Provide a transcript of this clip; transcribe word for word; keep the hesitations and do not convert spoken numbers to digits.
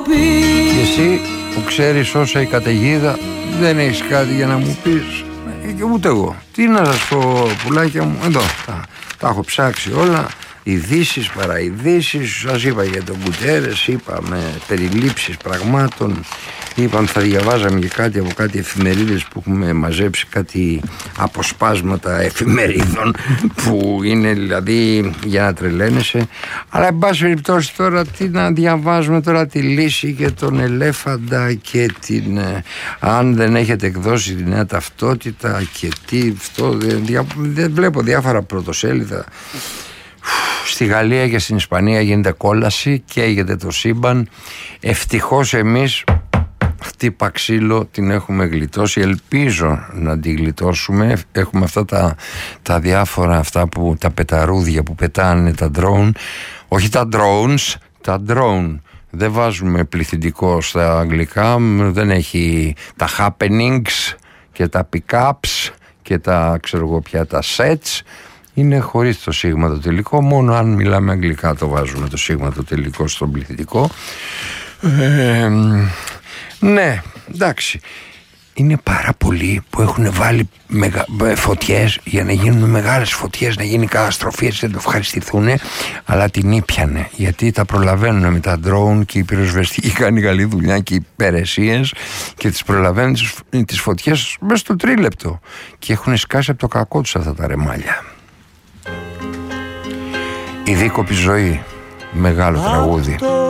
Και εσύ που ξέρεις όσα η καταιγίδα, δεν έχεις κάτι για να μου πεις? Και ούτε εγώ. Τι να σας πω, πουλάκια μου? Εδώ τα, τα έχω ψάξει όλα. Ειδήσεις, παραειδήσεις. Σας είπα για τον Κουτέρες, είπαμε περιλήψεις πραγμάτων. Είπαμε θα διαβάζαμε και κάτι από κάτι εφημερίδες που έχουμε μαζέψει, κάτι αποσπάσματα εφημερίδων που είναι δηλαδή για να τρελαίνεσαι. Αλλά εν πάση περιπτώσει τώρα τι να διαβάζουμε τώρα, τη λύση και τον ελέφαντα και την ε, αν δεν έχετε εκδώσει τη νέα ταυτότητα και τι αυτό, δεν, δια, δεν βλέπω διάφορα πρωτοσέλιδα. Στη Γαλλία και στην Ισπανία γίνεται κόλαση, καίγεται το σύμπαν. Ευτυχώς εμείς χτύπα ξύλο την έχουμε γλιτώσει. Ελπίζω να την γλιτώσουμε. Έχουμε αυτά τα, τα διάφορα αυτά που τα πεταρούδια που πετάνε τα drone. Όχι τα drones, τα drone. Δεν βάζουμε πληθυντικό στα αγγλικά. Δεν έχει τα happenings και τα pick-ups και τα ξέρω εγώ πια τα sets. Είναι χωρίς το σίγμα το τελικό. Μόνο αν μιλάμε αγγλικά το βάζουμε το σίγμα το τελικό στον πληθυντικό. Ε, ναι, εντάξει. Είναι πάρα πολλοί που έχουν βάλει μεγα, φωτιές για να γίνουν μεγάλες φωτιές, να γίνει καταστροφή, έτσι δεν το ευχαριστηθούν, αλλά την ήπιανε. Γιατί τα προλαβαίνουν με τα drone και η πυροσβεστική κάνει καλή δουλειά και οι υπηρεσίες και τις προλαβαίνουν τις, τις φωτιές μέσα στο τρίλεπτο. Και έχουν σκάσει από το κακό τους αυτά τα ρεμάλια. Η δίκοπη ζωή, μεγάλο τραγούδι.